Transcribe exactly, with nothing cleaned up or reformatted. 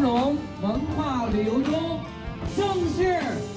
融文化旅游中正式